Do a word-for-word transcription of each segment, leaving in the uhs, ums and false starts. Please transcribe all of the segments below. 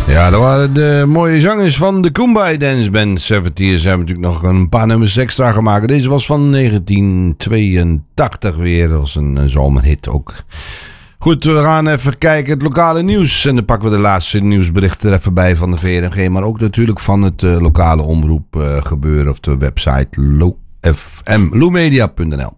Ja, dat waren de mooie zangers van de Kumbaya Dance Band. zeventig. Ze hebben natuurlijk nog een paar nummers extra gemaakt. Deze was van negentien tweeëntachtig weer. Dat was een, een zomerhit ook. Goed, we gaan even kijken het lokale nieuws. En dan pakken we de laatste nieuwsberichten er even bij van de V R N G. Maar ook natuurlijk van het uh, lokale omroep uh, gebeuren. Of de website lo f m loemedia punt n l.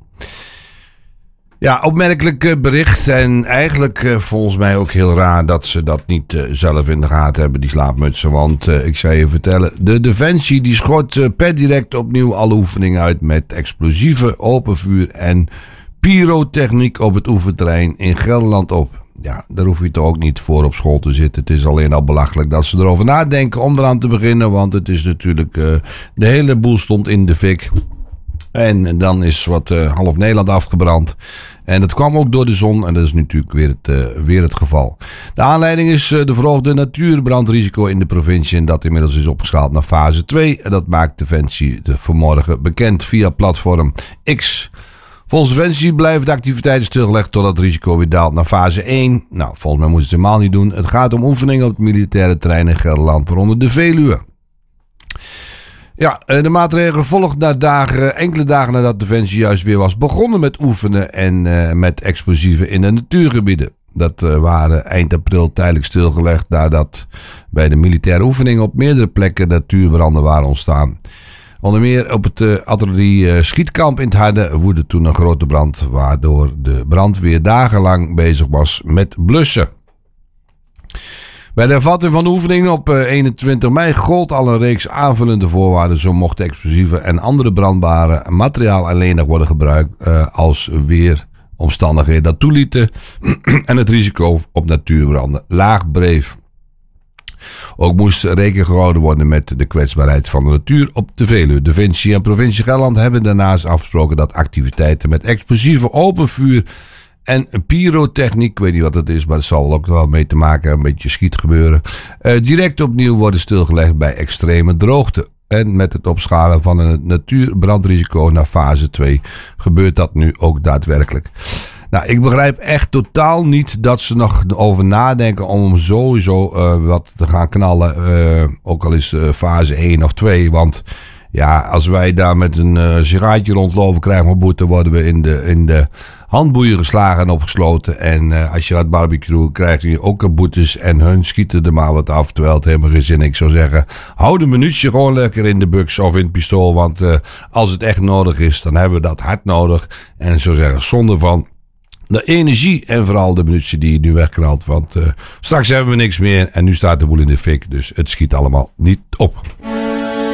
Ja, opmerkelijk bericht. En eigenlijk uh, volgens mij ook heel raar dat ze dat niet uh, zelf in de gaten hebben, die slaapmutsen. Want uh, ik zal je vertellen, de Defensie die schot uh, per direct opnieuw alle oefeningen uit met explosieven, open vuur en pyrotechniek op het oefenterrein in Gelderland op. Ja, daar hoef je toch ook niet voor op school te zitten. Het is alleen al belachelijk dat ze erover nadenken om eraan te beginnen. Want het is natuurlijk, uh, de hele boel stond in de fik. En dan is wat uh, half Nederland afgebrand. En dat kwam ook door de zon. En dat is natuurlijk weer het, uh, weer het geval. De aanleiding is uh, de verhoogde natuurbrandrisico in de provincie. En dat inmiddels is opgeschaald naar fase twee. En dat maakt Defensie de vanmorgen bekend via platform X. Volgens Defensie blijven de activiteiten stilgelegd totdat het risico weer daalt naar fase één. Nou, volgens mij moeten ze het helemaal niet doen. Het gaat om oefeningen op het militaire terrein in Gelderland, waaronder de Veluwe. Ja, de maatregelen volgden na dagen, enkele dagen nadat Defensie juist weer was begonnen met oefenen en uh, met explosieven in de natuurgebieden. Dat uh, waren eind april tijdelijk stilgelegd nadat bij de militaire oefeningen op meerdere plekken natuurbranden waren ontstaan. Onder meer op het uh, artillerie uh, schietkamp in het Harde woedde toen een grote brand, waardoor de brandweer dagenlang bezig was met blussen. Bij de hervatting van de oefeningen op eenentwintig mei gold al een reeks aanvullende voorwaarden. Zo mochten explosieven en andere brandbare materiaal alleen nog worden gebruikt uh, als weeromstandigheden dat toelieten en het risico op natuurbranden laag bleef. Ook moest rekening gehouden worden met de kwetsbaarheid van de natuur op de Veluwe. Defensie en provincie Gelderland hebben daarnaast afgesproken dat activiteiten met explosieve open vuur en pyrotechniek, ik weet niet wat dat is, maar het zal ook wel mee te maken hebben, een beetje schietgebeuren, uh, direct opnieuw worden stilgelegd bij extreme droogte. En met het opschalen van een natuurbrandrisico naar fase twee gebeurt dat nu ook daadwerkelijk. Nou, ik begrijp echt totaal niet dat ze nog over nadenken om sowieso uh, wat te gaan knallen, uh, ook al is uh, fase één of twee, want ja, als wij daar met een uh, sigaartje rondlopen krijgen we boete, worden we in de, in de handboeien geslagen en opgesloten. En uh, als je gaat barbecuen krijg je ook boetes en hun schieten er maar wat af, terwijl het helemaal geen zin is. Ik zou zeggen, hou een minuutje gewoon lekker in de buks of in het pistool, want uh, als het echt nodig is, dan hebben we dat hard nodig. En ik zou zeggen, zonder van de energie en vooral de minuutje die je nu wegknalt, want uh, straks hebben we niks meer en nu staat de boel in de fik, dus het schiet allemaal niet op.